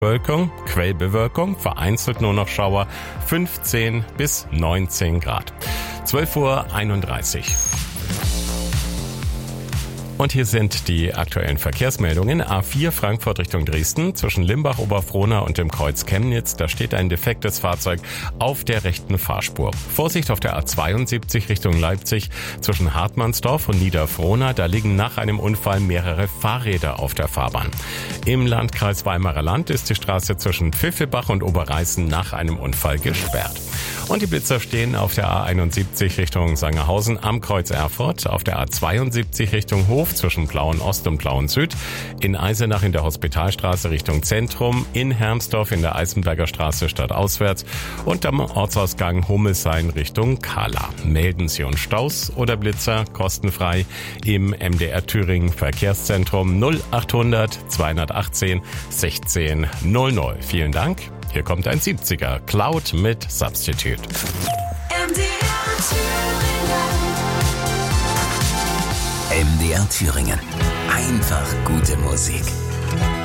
Bewölkung, Quellbewölkung, vereinzelt nur noch Schauer, 15 bis 19 Grad. 12:31 Uhr. Und hier sind die aktuellen Verkehrsmeldungen. A4 Frankfurt Richtung Dresden zwischen Limbach-Oberfrohna und dem Kreuz Chemnitz. Da steht ein defektes Fahrzeug auf der rechten Fahrspur. Vorsicht auf der A72 Richtung Leipzig zwischen Hartmannsdorf und Niederfrohna. Da liegen nach einem Unfall mehrere Fahrräder auf der Fahrbahn. Im Landkreis Weimarer Land ist die Straße zwischen Pfiffelbach und Oberreißen nach einem Unfall gesperrt. Und die Blitzer stehen auf der A71 Richtung Sangerhausen am Kreuz Erfurt, auf der A72 Richtung Hof zwischen Plauen Ost und Plauen Süd, in Eisenach in der Hospitalstraße Richtung Zentrum, in Hermsdorf in der Eisenberger Straße stadtauswärts und am Ortsausgang Hummelshain Richtung Kahla. Melden Sie uns Staus oder Blitzer kostenfrei im MDR Thüringen Verkehrszentrum 0800 218 16 00. Vielen Dank. Hier kommt ein 70er, Cloud mit Substitute. MDR Thüringen. Einfach gute Musik.